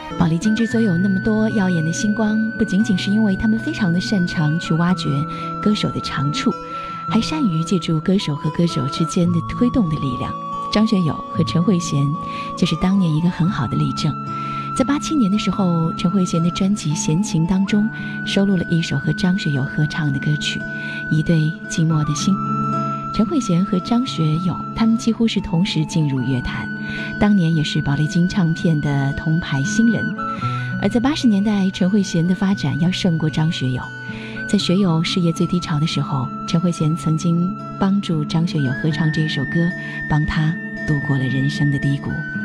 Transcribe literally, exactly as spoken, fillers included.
宝丽金之所以有那么多耀眼的星光，不仅仅是因为他们非常的擅长去挖掘歌手的长处，还善于借助歌手和歌手之间的推动的力量。张学友和陈慧娴就是当年一个很好的例证。在八七年的时候，陈慧娴的专辑《闲情》当中收录了一首和张学友合唱的歌曲《一对寂寞的心》。陈慧娴和张学友他们几乎是同时进入乐坛，当年也是宝丽金唱片的铜牌新人。而在八十年代，陈慧娴的发展要胜过张学友。在学友事业最低潮的时候，陈慧娴曾经帮助张学友合唱这首歌，帮他度过了人生的低谷。